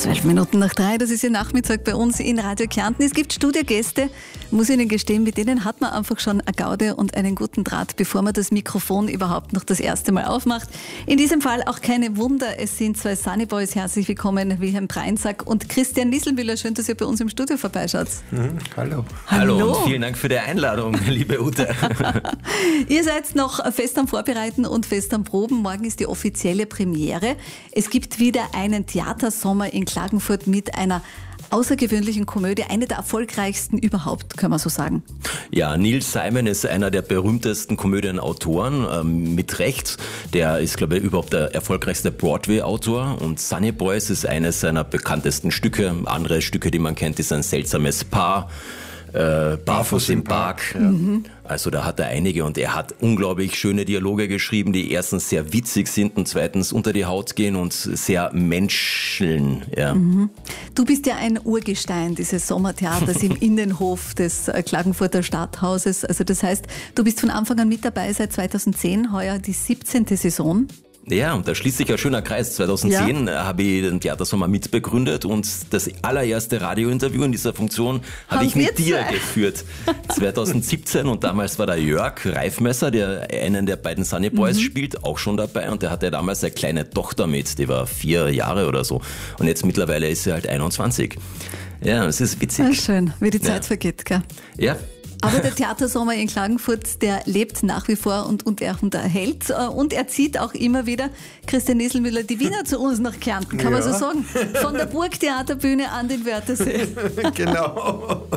12:03, das ist Ihr Nachmittag bei uns in Radio Kärnten. Es gibt Studiogäste, muss ich Ihnen gestehen, mit denen hat man einfach schon eine Gaude und einen guten Draht, bevor man das Mikrofon überhaupt noch das erste Mal aufmacht. In diesem Fall auch keine Wunder, es sind zwei Sunny Boys. Herzlich willkommen, Wilhelm Breinsack und Christian Nisselmüller. Schön, dass ihr bei uns im Studio vorbeischaut. Hallo. Hallo und vielen Dank für die Einladung, liebe Ute. Ihr seid noch fest am Vorbereiten und fest am Proben. Morgen ist die offizielle Premiere. Es gibt wieder einen Theatersommer in Klagenfurt mit einer außergewöhnlichen Komödie, eine der erfolgreichsten überhaupt, kann man so sagen. Ja, Neil Simon ist einer der berühmtesten Komödienautoren, mit Recht. Der ist, glaube ich, überhaupt der erfolgreichste Broadway-Autor. Und Sunny Boys ist eines seiner bekanntesten Stücke. Andere Stücke, die man kennt, ist ein seltsames Paar. Barfuß im Park. Ja. Also da hat er einige und er hat unglaublich schöne Dialoge geschrieben, die erstens sehr witzig sind und zweitens unter die Haut gehen und sehr menscheln. Ja. Du bist ja ein Urgestein dieses Sommertheaters im Innenhof des Klagenfurter Stadthauses. Also das heißt, du bist von Anfang an mit dabei, seit 2010, heuer die 17. Saison. Ja, und da schließt sich ein schöner Kreis. 2010 habe ich den Theatersommer mitbegründet und das allererste Radiointerview in dieser Funktion habe ich mit dir geführt. 2017 und damals war der Jörg Reifmesser, der einen der beiden Sunny Boys spielt, auch schon dabei und der hatte damals eine kleine Tochter mit, die war 4 Jahre oder so und jetzt mittlerweile ist sie halt 21. Ja, es ist witzig. Ja, schön, wie die Zeit vergeht, gell? Ja. Aber der Theatersommer in Klagenfurt, der lebt nach wie vor und er erhält und er zieht auch immer wieder, Christian Nisselmüller, die Wiener zu uns nach Kärnten, kann man so sagen. Von der Burgtheaterbühne an den Wörthersee. Genau.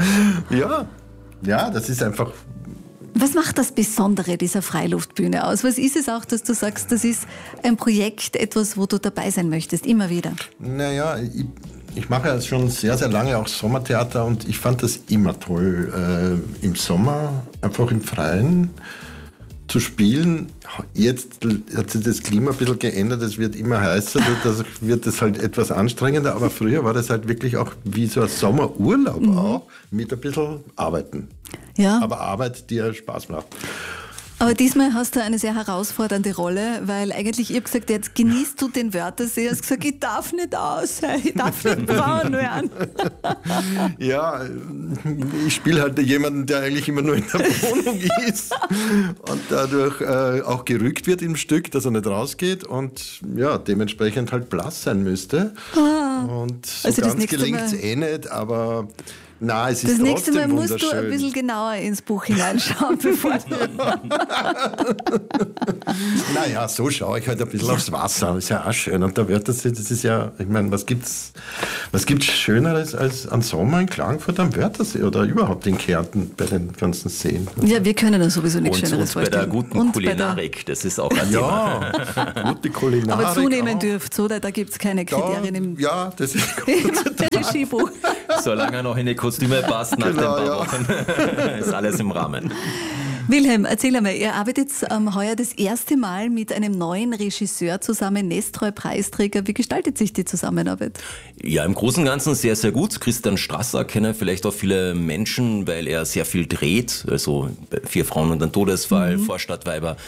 Ja, das ist einfach... Was macht das Besondere dieser Freiluftbühne aus? Was ist es auch, dass du sagst, das ist ein Projekt, etwas, wo du dabei sein möchtest, immer wieder? Naja, ich mache ja schon sehr, sehr lange auch Sommertheater und ich fand das immer toll, im Sommer einfach im Freien zu spielen. Jetzt hat sich das Klima ein bisschen geändert, es wird immer heißer, da wird es halt etwas anstrengender, aber früher war das halt wirklich auch wie so ein Sommerurlaub auch, mit ein bisschen Arbeiten. Ja. Aber Arbeit, die ja Spaß macht. Aber diesmal hast du eine sehr herausfordernde Rolle, weil eigentlich, ich habe gesagt, jetzt genießt du den Wörthersee. Du hast gesagt, ich darf nicht aus, ich darf nicht braun werden. Ja, ich spiele halt jemanden, der eigentlich immer nur in der Wohnung ist und dadurch auch gerügt wird im Stück, dass er nicht rausgeht und ja, dementsprechend halt blass sein müsste. Und so also ganz gelingt es nicht, aber... Nein, es ist das nächste Mal musst du ein bisschen genauer ins Buch hineinschauen, bevor Naja, so schaue ich halt ein bisschen aufs Wasser. Das ist ja auch schön. Und da wird das ist ja, ich meine, was gibt's Schöneres als am Sommer in Klagenfurt am Wörthersee oder überhaupt in Kärnten bei den ganzen Seen? Ja, wir können da sowieso nichts Schöneres vorstellen. Und bei der guten Kulinarik, das ist auch ein Thema. Ja, gute Kulinarik. Aber zunehmen dürft, oder? Da gibt es keine Kriterien im das ist gut. Regiebuch. Solange er noch in die Kostüme passt, nach den paar Wochen ist alles im Rahmen. Wilhelm, erzähl einmal, ihr arbeitet heuer das erste Mal mit einem neuen Regisseur zusammen, Nestroy-Preisträger. Wie gestaltet sich die Zusammenarbeit? Ja, im Großen und Ganzen sehr, sehr gut. Christian Strasser kennen vielleicht auch viele Menschen, weil er sehr viel dreht, also 4 Frauen und ein Todesfall, Vorstadtweiber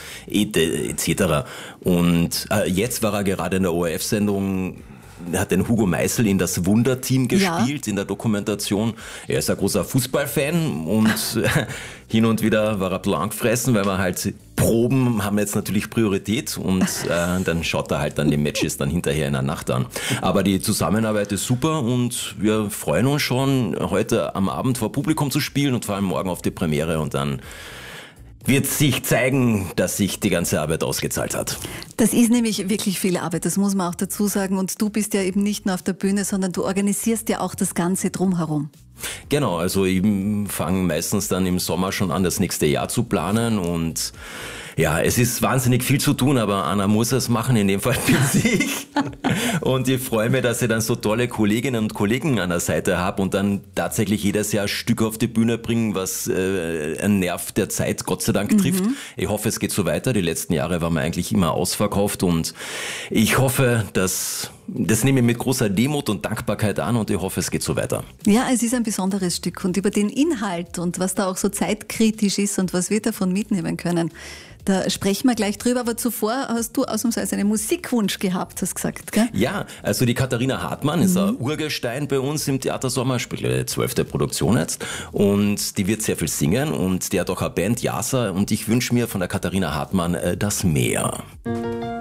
etc. Und jetzt war er gerade in der ORF-Sendung, hat den Hugo Meisel in das Wunderteam gespielt in der Dokumentation. Er ist ein großer Fußballfan und hin und wieder war er ein bisschen angefressen, weil wir halt Proben haben jetzt natürlich Priorität und dann schaut er halt dann die Matches dann hinterher in der Nacht an. Aber die Zusammenarbeit ist super und wir freuen uns schon, heute am Abend vor Publikum zu spielen und vor allem morgen auf die Premiere und dann wird sich zeigen, dass sich die ganze Arbeit ausgezahlt hat. Das ist nämlich wirklich viel Arbeit, das muss man auch dazu sagen. Und du bist ja eben nicht nur auf der Bühne, sondern du organisierst ja auch das Ganze drumherum. Genau, also ich fange meistens dann im Sommer schon an, das nächste Jahr zu planen und ja, es ist wahnsinnig viel zu tun, aber Anna muss es machen, in dem Fall bin ich. Und ich freue mich, dass ich dann so tolle Kolleginnen und Kollegen an der Seite habe und dann tatsächlich jedes Jahr Stück auf die Bühne bringen, was einen Nerv der Zeit Gott sei Dank trifft. Ich hoffe, es geht so weiter. Die letzten Jahre waren wir eigentlich immer ausverkauft und ich hoffe, das nehme ich mit großer Demut und Dankbarkeit an und ich hoffe, es geht so weiter. Ja, es ist ein besonderes Stück und über den Inhalt und was da auch so zeitkritisch ist und was wir davon mitnehmen können, Da sprechen wir gleich drüber, aber zuvor hast du ausnahmsweise einen Musikwunsch gehabt, hast gesagt, gell? Ja, also die Katharina Hartmann ist ein Urgestein bei uns im Theater Sommer, spielt 12. Produktion jetzt und die wird sehr viel singen und die hat auch eine Band, Jasa, und ich wünsche mir von der Katharina Hartmann das Meer.